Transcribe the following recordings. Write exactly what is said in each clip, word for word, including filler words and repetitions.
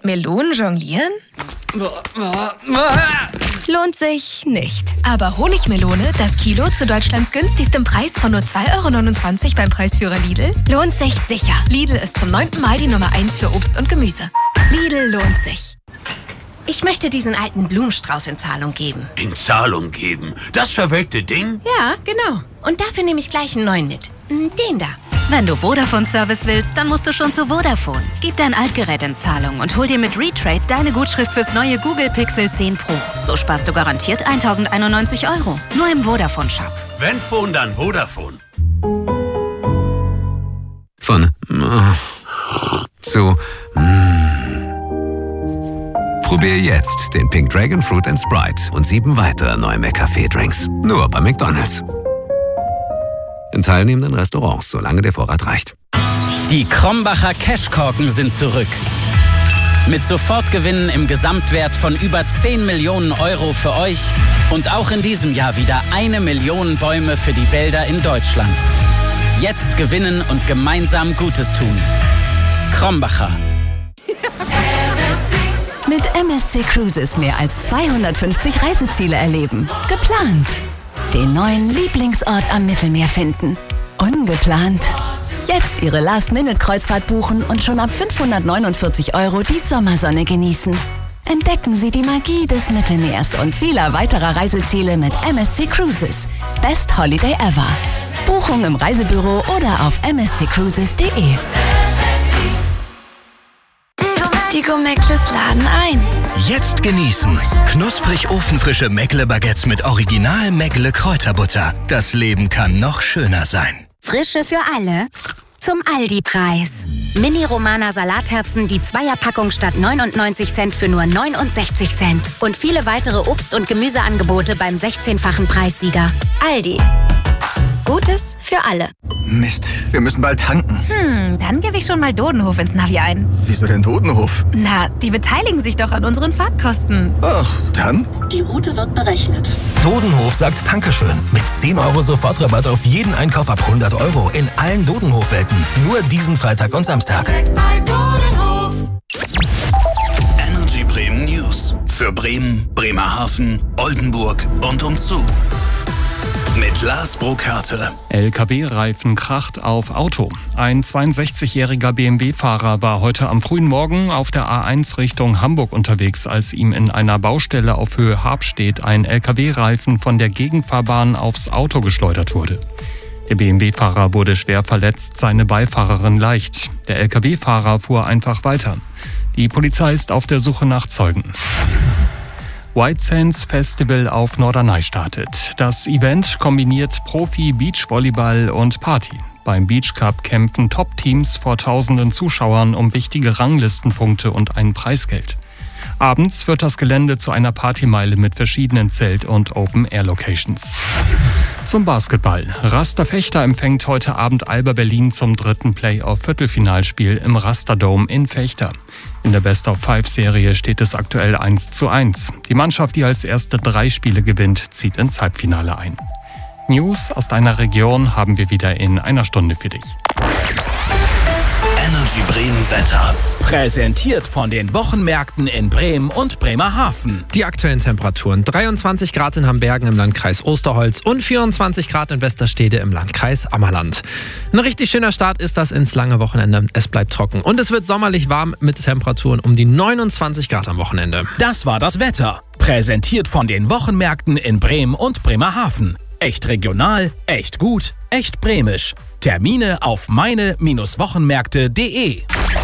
Mit Melonen jonglieren? Lohnt sich nicht. Aber Honigmelone, das Kilo zu Deutschlands günstigstem Preis von nur zwei Euro neunundzwanzig beim Preisführer Lidl, lohnt sich sicher. Lidl ist zum neunten Mal die Nummer eins für Obst und Gemüse. Lidl lohnt sich. Ich möchte diesen alten Blumenstrauß in Zahlung geben. In Zahlung geben? Das verwelkte Ding? Ja, genau. Und dafür nehme ich gleich einen neuen mit. Den da. Wenn du Vodafone-Service willst, dann musst du schon zu Vodafone. Gib dein Altgerät in Zahlung und hol dir mit Retrade deine Gutschrift fürs neue Google Pixel zehn Pro. So sparst du garantiert tausendeinundneunzig Euro. Nur im Vodafone-Shop. Wenn Phone, dann Vodafone. Von zu Probier jetzt den Pink Dragon Fruit and Sprite und sieben weitere neue McCafé-Drinks. Nur bei McDonald's. In teilnehmenden Restaurants, solange der Vorrat reicht. Die Krombacher Cashkorken sind zurück. Mit Sofortgewinnen im Gesamtwert von über zehn Millionen Euro für euch und auch in diesem Jahr wieder eine Million Bäume für die Wälder in Deutschland. Jetzt gewinnen und gemeinsam Gutes tun. Krombacher. Mit M S C Cruises mehr als zweihundertfünfzig Reiseziele erleben. Geplant. Den neuen Lieblingsort am Mittelmeer finden. Ungeplant. Jetzt Ihre Last-Minute-Kreuzfahrt buchen und schon ab fünfhundertneunundvierzig Euro die Sommersonne genießen. Entdecken Sie die Magie des Mittelmeers und vieler weiterer Reiseziele mit M S C Cruises. Best Holiday ever. Buchung im Reisebüro oder auf m s c cruises punkt d e. Die Go-Meckles laden ein. Jetzt genießen. Knusprig ofenfrische Meckle-Baguettes mit Original Meckle Kräuterbutter. Das Leben kann noch schöner sein. Frische für alle zum Aldi-Preis. Mini-Romana Salatherzen, die Zweierpackung statt neunundneunzig Cent für nur neunundsechzig Cent. Und viele weitere Obst- und Gemüseangebote beim sechzehnfachen Preissieger. Aldi. Gutes für alle. Mist, wir müssen bald tanken. Hm, dann gebe ich schon mal Dodenhof ins Navi ein. Wieso denn Dodenhof? Na, die beteiligen sich doch an unseren Fahrtkosten. Ach, dann? Die Route wird berechnet. Dodenhof sagt Dankeschön. Mit zehn Euro Sofortrabatt auf jeden Einkauf ab hundert Euro in allen Dodenhof-Welten. Nur diesen Freitag und Samstag. Energy Bremen News. Für Bremen, Bremerhaven, Oldenburg und umzu. Mit Lars Burkhardt. L K W-Reifen kracht auf Auto. Ein zweiundsechzigjähriger B M W-Fahrer war heute am frühen Morgen auf der A eins Richtung Hamburg unterwegs, als ihm in einer Baustelle auf Höhe Habstedt ein L K W-Reifen von der Gegenfahrbahn aufs Auto geschleudert wurde. Der B M W-Fahrer wurde schwer verletzt, seine Beifahrerin leicht. Der L K W-Fahrer fuhr einfach weiter. Die Polizei ist auf der Suche nach Zeugen. White Sands Festival auf Norderney startet. Das Event kombiniert Profi, Beachvolleyball und Party. Beim Beach Cup kämpfen Top-Teams vor tausenden Zuschauern um wichtige Ranglistenpunkte und ein Preisgeld. Abends wird das Gelände zu einer Partymeile mit verschiedenen Zelt- und Open-Air-Locations. Zum Basketball. Raster Fechter empfängt heute Abend Alba Berlin zum dritten Playoff-Viertelfinalspiel im Rasterdome in Fechter. In der Best-of-Five-Serie steht es aktuell eins zu eins. Die Mannschaft, die als erste drei Spiele gewinnt, zieht ins Halbfinale ein. News aus deiner Region haben wir wieder in einer Stunde für dich. Energy Bremen Wetter. Präsentiert von den Wochenmärkten in Bremen und Bremerhaven. Die aktuellen Temperaturen: dreiundzwanzig Grad in Hambergen im Landkreis Osterholz und vierundzwanzig Grad in Westerstede im Landkreis Ammerland. Ein richtig schöner Start ist das ins lange Wochenende. Es bleibt trocken und es wird sommerlich warm mit Temperaturen um die neunundzwanzig Grad am Wochenende. Das war das Wetter. Präsentiert von den Wochenmärkten in Bremen und Bremerhaven. Echt regional, echt gut, echt bremisch. Termine auf meine Wochenmärkte punkt de.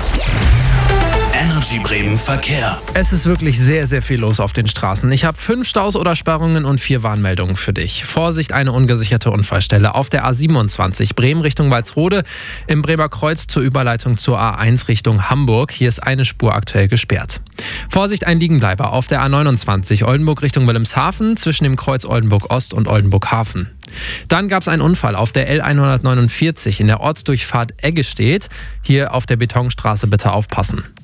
Energy Bremen Verkehr. Es ist wirklich sehr, sehr viel los auf den Straßen. Ich habe fünf Staus oder Sperrungen und vier Warnmeldungen für dich. Vorsicht, eine ungesicherte Unfallstelle auf der A siebenundzwanzig Bremen Richtung Walsrode, im Bremer Kreuz zur Überleitung zur A eins Richtung Hamburg. Hier ist eine Spur aktuell gesperrt. Vorsicht, ein Liegenbleiber auf der A neunundzwanzig Oldenburg Richtung Wilhelmshaven zwischen dem Kreuz Oldenburg Ost und Oldenburg Hafen. Dann gab es einen Unfall auf der L hundertneunundvierzig in der Ortsdurchfahrt Eggestedt. Hier auf der Betonstraße bitte aufpassen.